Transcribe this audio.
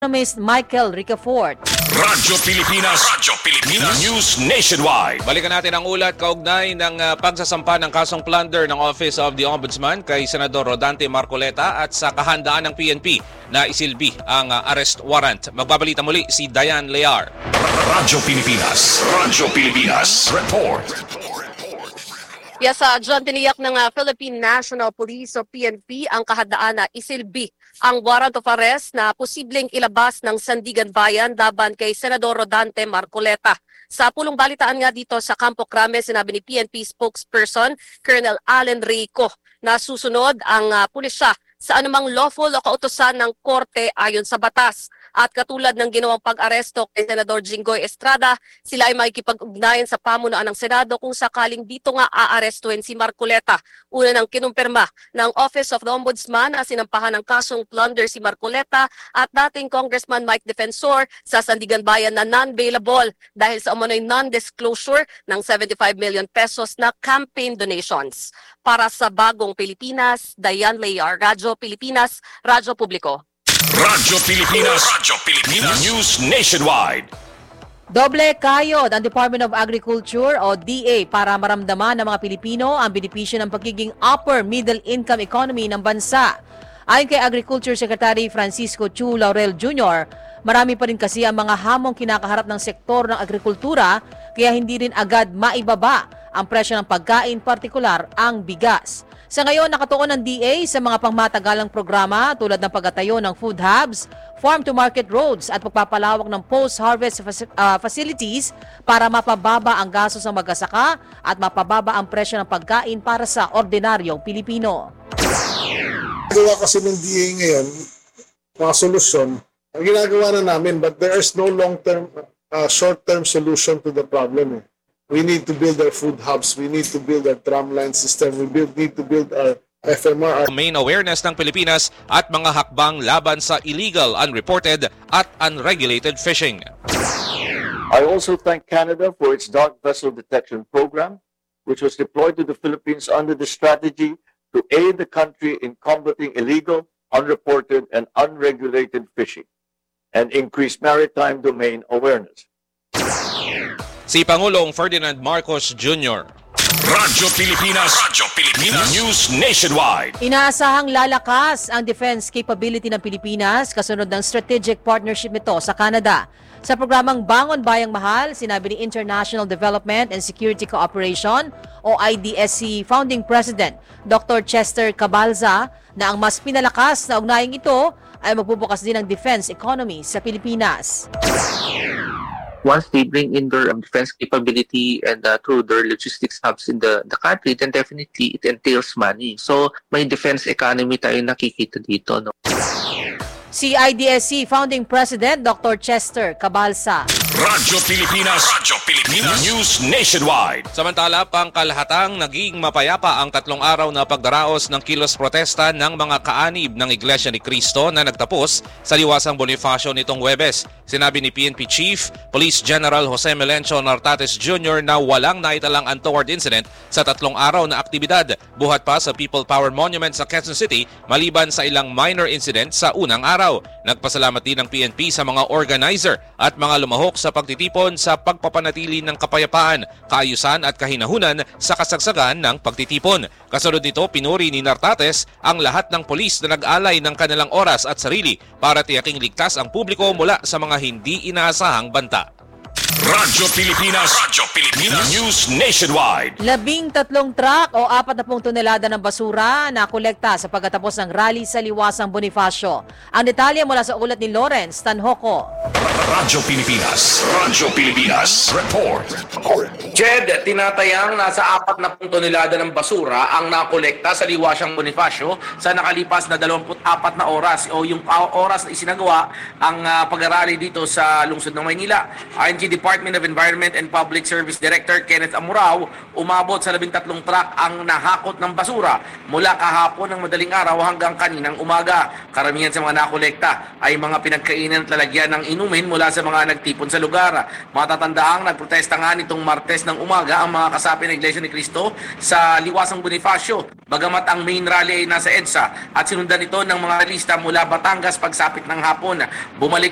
Economist Michael Ricafort. Radyo Pilipinas News Nationwide. Balikan natin ang ulat kaugnay ng pagsasampa ng kasong plunder ng Office of the Ombudsman kay Senador Rodante Marcoleta at sa kahandaan ng PNP na isilbi ang arrest warrant. Magbabalita muli si Diane Lear. Radyo Pilipinas Report. Yes, John, tiniyak ng Philippine National Police o PNP ang kahandaan na isilbi ang warrant of arrest na posibleng ilabas ng Sandigan Bayan laban kay Senador Rodante Marcoleta. Sa pulong balitaan nga dito sa Campo Crame, sinabi ni PNP spokesperson Colonel Allen Rico na susunod ang pulisya sa anumang lawful o kautusan ng korte ayon sa batas. At katulad ng ginawang pag-aresto kay Senador Jinggoy Estrada, sila ay makikipag-ugnayan sa pamunuan ng Senado kung sakaling dito nga aarestuhin si Marcoleta. Una nang kinumpirma ng Office of the Ombudsman na sinampahan ng kasong plunder si Marcoleta at dating Congressman Mike Defensor sa Sandigan Bayan na non-bailable dahil sa umano'y non-disclosure ng 75 million pesos na campaign donations. Para sa Bagong Pilipinas, Diane Lear, Radyo Pilipinas, Radyo Publiko. Radyo Pilipinas News Nationwide. Doble kayod ang Department of Agriculture o DA para maramdaman ng mga Pilipino ang benepisyo ng pagiging upper middle income economy ng bansa. Ayon kay Agriculture Secretary Francisco Chu Laurel Jr., marami pa rin kasi ang mga hamong kinakaharap ng sektor ng agrikultura kaya hindi rin agad maibaba ang presyo ng pagkain, partikular ang bigas. Sa ngayon, nakatuon ng DA sa mga pangmatagalang programa tulad ng pagtatayo ng food hubs, farm-to-market roads at pagpapalawak ng post-harvest facilities para mapababa ang gastos ng mag-asaka at mapababa ang presyo ng pagkain para sa ordinaryong Pilipino. Gawa kasi ng DA ngayon, mga solusyon, ang ginagawa na namin, but there is no long-term, short-term solution to the problem. We need to build our food hubs. We need to build our tramline system. We need to build our FMR. Main awareness ng Pilipinas at mga hakbang laban sa illegal, unreported at unregulated fishing. I also thank Canada for its dark vessel detection program, which was deployed to the Philippines under the strategy to aid the country in combating illegal, unreported and unregulated fishing and increase maritime domain awareness. Si Pangulong Ferdinand Marcos Jr. Radyo Pilipinas News Nationwide. Inaasahang lalakas ang defense capability ng Pilipinas kasunod ng strategic partnership nito sa Canada. Sa programang Bangon Bayang Mahal, sinabi ni International Development and Security Cooperation o IDSC Founding President Dr. Chester Cabalza na ang mas pinalakas na ugnayang ito ay magbubukas din ng defense economy sa Pilipinas. Once they bring in their defense capability and through their logistics hubs in the country, then definitely it entails money. So may defense economy tayo nakikita dito. No? Si IDSC Founding President Dr. Chester Cabalza. Radyo Pilipinas News Nationwide. Samantala, pangkalahatang naging mapayapa ang 3 araw na pagdaraos ng kilos protesta ng mga kaanib ng Iglesia ni Cristo na nagtapos sa Liwasang Bonifacio nitong Huwebes. Sinabi ni PNP Chief Police General Jose Melencio Nartates Jr. na walang naitalang untoward incident sa 3 araw na aktibidad, buhat pa sa People Power Monument sa Quezon City maliban sa ilang minor incident sa unang araw. Nagpasalamat din ng PNP sa mga organizer at mga lumahok sa pagtitipon sa pagpapanatili ng kapayapaan, kaayusan at kahinahunan sa kasagsagan ng pagtitipon. Kasunod nito, pinuri ni Nartates ang lahat ng pulis na nag-alay ng kanilang oras at sarili para tiyaking ligtas ang publiko mula sa mga hindi inaasahang banta. Radyo Pilipinas News Nationwide. 13 truck o 40 tonelada ng basura na kolekta sa pagkatapos ng rally sa Liwasang Bonifacio. Ang detalye mula sa ulat ni Lawrence Tanhoco. Radyo Pilipinas Report. Jed, tinatayang nasa 40 tonelada ng basura ang nakolekta sa Liwasang Bonifacio sa nakalipas na 24 na oras o yung oras na isinagawa ang pag-arali dito sa lungsod ng Maynila. Ayon kay Department of Environment and Public Service Director Kenneth Amurao, umabot sa 13 truck ang nahakot ng basura mula kahapon ng madaling araw hanggang kaninang umaga. Karamihan sa mga nakolekta ay mga pinagkainan at lalagyan ng inumin mula sa mga nagtipon sa lugar. Matatandaang nagprotesta nga nitong Martes ng umaga ang mga kasapi ng Iglesia ni Cristo sa Liwasang Bonifacio. Bagamat ang main rally ay nasa EDSA at sinundan ito ng mga lista mula Batangas pagsapit ng hapon. Bumalik